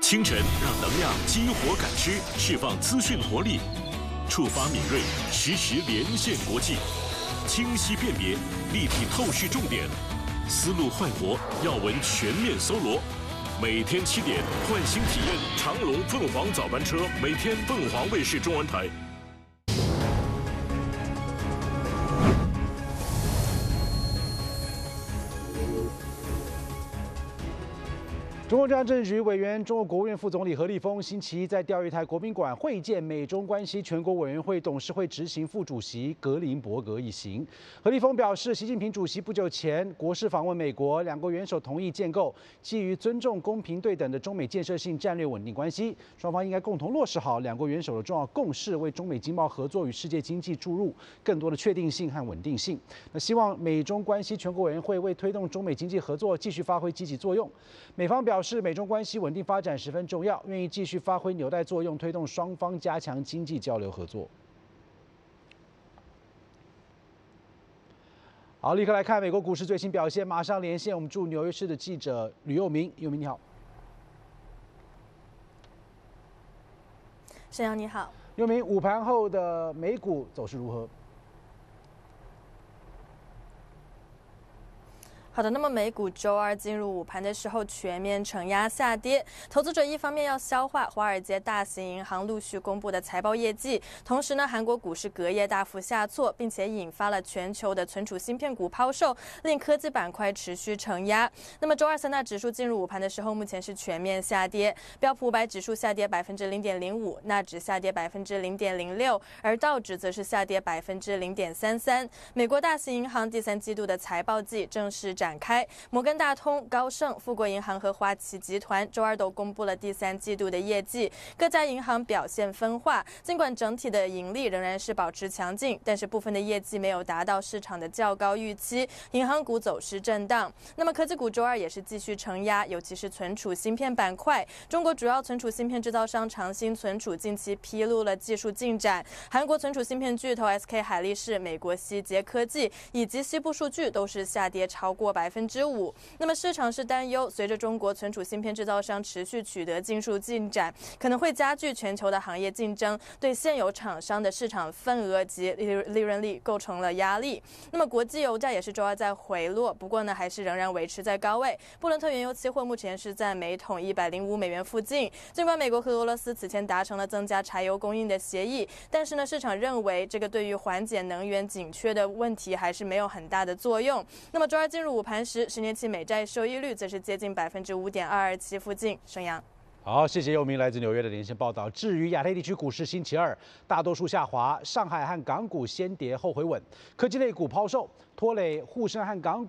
清晨让能量激活感知，释放资讯活力，触发敏锐，实时连线国际，清晰辨别，立体透视重点，思路焕活，要闻全面搜罗。每天7点，换新体验长隆凤凰早班车，每天凤凰卫视中文台。 中共中央政治局委员、中国国务院副总理何立峰星期一在钓鱼台国宾馆会见美中关系全国委员会董事会执行副主席格林伯格一行。何立峰表示，习近平主席不久前国事访问美国，两国元首同意建构基于尊重、公平、对等的中美建设性战略稳定关系，双方应该共同落实好两国元首的重要共识，为中美经贸合作与世界经济注入更多的确定性和稳定性。那希望美中关系全国委员会为推动中美经济合作继续发挥积极作用。美方表示，美中关系稳定发展十分重要，愿意继续发挥纽带作用，推动双方加强经济交流合作。好，立刻来看美国股市最新表现，马上连线我们驻纽约市的记者吕佑明。佑明你好。 沈阳你好。 佑明，午盘后的美股走势如何？ 好的，那么美股周二进入午盘的时候全面承压下跌，投资者一方面要消化华尔街大型银行陆续公布的财报业绩，同时呢，韩国股市隔夜大幅下挫，并且引发了全球的存储芯片股抛售，令科技板块持续承压。那么周二三大指数进入午盘的时候，目前是全面下跌，标普500指数下跌0.05%，纳指下跌0.06%，而道指则是下跌0.33%。美国大型银行第三季度的财报季正式展开，摩根大通、高盛、富国银行和花旗集团周二都公布了第三季度的业绩，各家银行表现分化。尽管整体的盈利仍然是保持强劲，但是部分的业绩没有达到市场的较高预期，银行股走势震荡。那么科技股周二也是继续承压，尤其是存储芯片板块。中国主要存储芯片制造商长鑫存储近期披露了技术进展，韩国存储芯片巨头 SK 海力士、美国希捷科技以及西部数据都是下跌超过5%。那么市场是担忧，随着中国存储芯片制造商持续取得技术进展，可能会加剧全球的行业竞争，对现有厂商的市场份额及利润率构成了压力。那么国际油价也是周二在回落，不过呢还是仍然维持在高位。布伦特原油期货目前是在每桶105美元附近。尽管美国和俄罗斯此前达成了增加柴油供应的协议，但是呢市场认为这个对于缓解能源紧缺的问题还是没有很大的作用。那么周二进入午盘时，10年期美债收益率则是接近5.227%附近。沈阳。 好，谢谢佑明来自纽约的连线报道。至于亚太地区股市，星期二大多数下滑，上海和港股先跌后回稳，科技类股抛售，拖累沪深和港股。